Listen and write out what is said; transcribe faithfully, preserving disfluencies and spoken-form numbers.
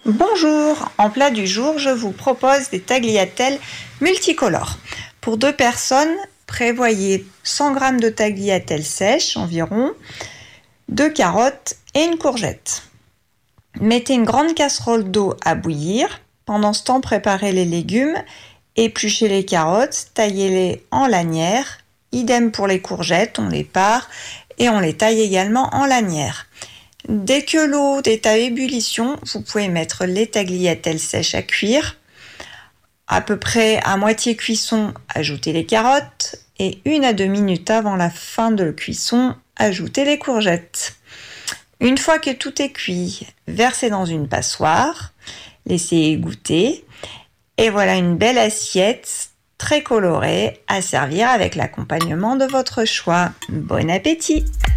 Bonjour, en plat du jour, je vous propose des tagliatelles multicolores. Pour deux personnes, prévoyez cent grammes de tagliatelles sèches environ, deux carottes et une courgette. Mettez une grande casserole d'eau à bouillir. Pendant ce temps, préparez les légumes, épluchez les carottes, taillez-les en lanières. Idem pour les courgettes, on les pare et on les taille également en lanières. Dès que l'eau est à ébullition, vous pouvez mettre les tagliatelles sèches à cuire. À peu près à moitié cuisson, ajoutez les carottes et une à deux minutes avant la fin de la cuisson, ajoutez les courgettes. Une fois que tout est cuit, versez dans une passoire, laissez égoutter et voilà une belle assiette très colorée à servir avec l'accompagnement de votre choix. Bon appétit!